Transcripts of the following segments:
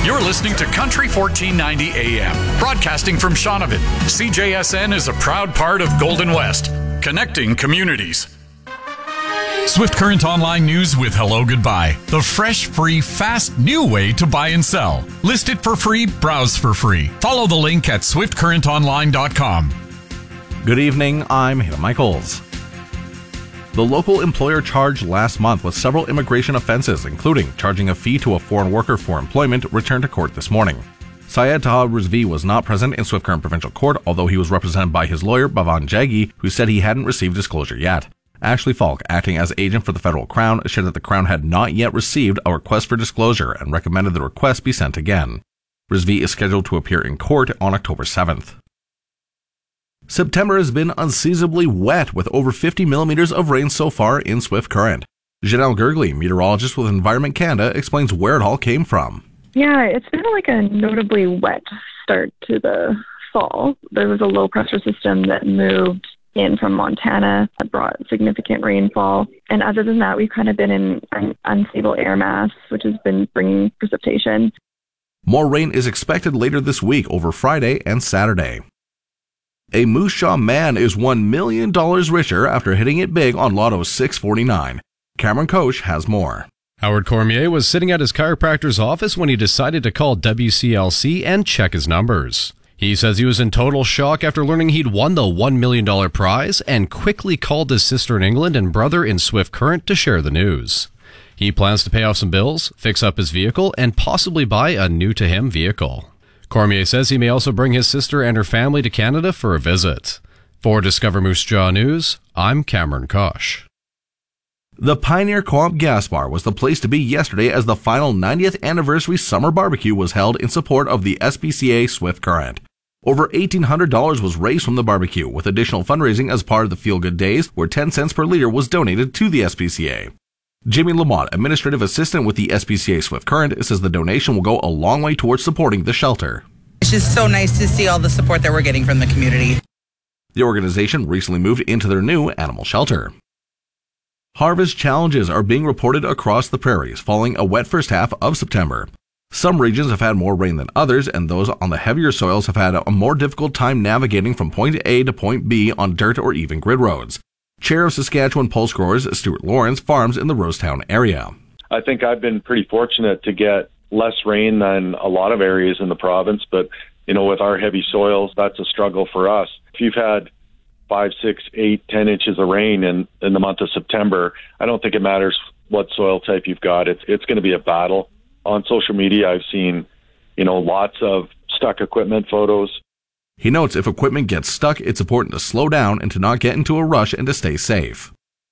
You're listening to Country 1490 AM, broadcasting from Shaunavon. CJSN is a proud part of Golden West, connecting communities. Swift Current Online News with Hello Goodbye. The fresh, free, fast, new way to buy and sell. List it for free, browse for free. Follow the link at swiftcurrentonline.com. Good evening, I'm Hayden Michaels. The local employer charged last month with several immigration offenses, including charging a fee to a foreign worker for employment, returned to court this morning. Syed Taha Rizvi was not present in Swift Current Provincial Court, although he was represented by his lawyer, Bhavan Jaggi, who said he hadn't received disclosure yet. Ashley Falk, acting as agent for the Federal Crown, shared that the Crown had not yet received a request for disclosure and recommended the request be sent again. Rizvi is scheduled to appear in court on October 7th. September has been unseasonably wet with over 50 millimeters of rain so far in Swift Current. Janelle Gergley, meteorologist with Environment Canada, explains where it all came from. Yeah, it's been like a notably wet start to the fall. There was a low pressure system that moved in from Montana that brought significant rainfall. And other than that, we've kind of been in an unstable air mass, which has been bringing precipitation. More rain is expected later this week over Friday and Saturday. A Moose Jaw man is $1 million richer after hitting it big on Lotto 649. Cameron Koch has more. Howard Cormier was sitting at his chiropractor's office when he decided to call WCLC and check his numbers. He says he was in total shock after learning he'd won the $1 million prize and quickly called his sister in England and brother in Swift Current to share the news. He plans to pay off some bills, fix up his vehicle, and possibly buy a new-to-him vehicle. Cormier says he may also bring his sister and her family to Canada for a visit. For Discover Moose Jaw News, I'm Cameron Koch. The Pioneer Co-op Gas Bar was the place to be yesterday as the final 90th anniversary summer barbecue was held in support of the SPCA Swift Current. Over $1,800 was raised from the barbecue, with additional fundraising as part of the Feel Good Days, where 10 cents per liter was donated to the SPCA. Jimmy Lamont, administrative assistant with the SPCA Swift Current, says the donation will go a long way towards supporting the shelter. It's just so nice to see all the support that we're getting from the community. The organization recently moved into their new animal shelter. Harvest challenges are being reported across the prairies following a wet first half of September. Some regions have had more rain than others, and those on the heavier soils have had a more difficult time navigating from point A to point B on dirt or even grid roads. Chair of Saskatchewan Pulse Growers, Stuart Lawrence, farms in the Rosetown area. I think I've been pretty fortunate to get less rain than a lot of areas in the province, but with our heavy soils, that's a struggle for us. If you've had 5, 6, 8, 10 inches of rain in the month of September, I don't think it matters what soil type you've got. It's going to be a battle. On social media, I've seen, lots of stuck equipment photos. He notes if equipment gets stuck, it's important to slow down and to not get into a rush and to stay safe.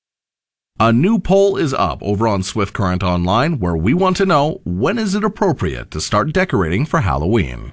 A new poll is up over on Swift Current Online where we want to know, when is it appropriate to start decorating for Halloween?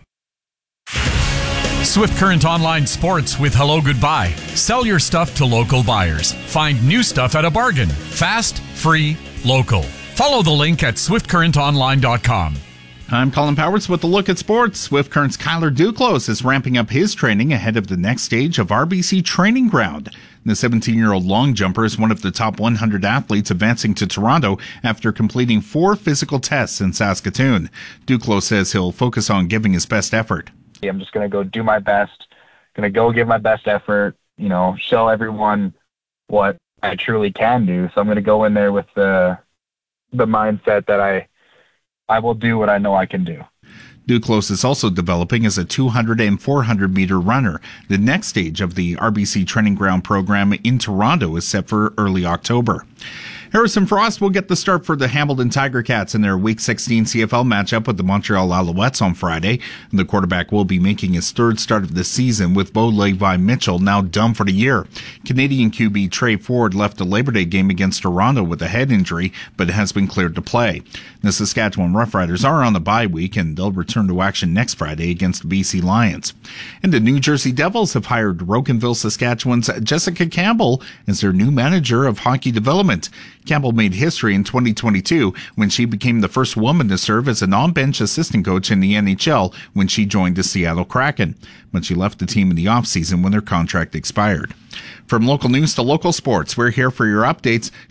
Swift Current Online Sports with Hello Goodbye. Sell your stuff to local buyers. Find new stuff at a bargain. Fast, free, local. Follow the link at swiftcurrentonline.com. I'm Colin Powers with a look at sports. Swift Current's Kyler Duclos is ramping up his training ahead of the next stage of RBC Training Ground. The 17-year-old long jumper is one of the top 100 athletes advancing to Toronto after completing 4 physical tests in Saskatoon. Duclos says he'll focus on giving his best effort. I'm just going to go do my best, going to go give my best effort, show everyone what I truly can do. So I'm going to go in there with the mindset that I will do what I know I can do. Duclos is also developing as a 200 and 400 meter runner. The next stage of the RBC Training Ground program in Toronto is set for early October. Harrison Frost will get the start for the Hamilton Tiger Cats in their Week 16 CFL matchup with the Montreal Alouettes on Friday. The quarterback will be making his third start of the season with Bo Levi Mitchell now done for the year. Canadian QB Trey Ford left the Labor Day game against Toronto with a head injury, but has been cleared to play. The Saskatchewan Roughriders are on the bye week, and they'll return to action next Friday against the BC Lions. And the New Jersey Devils have hired Rocanville, Saskatchewan's Jessica Campbell as their new manager of hockey development. Campbell made history in 2022 when she became the first woman to serve as an on-bench assistant coach in the NHL when she joined the Seattle Kraken. But she left the team in the offseason when their contract expired. From local news to local sports, we're here for your updates.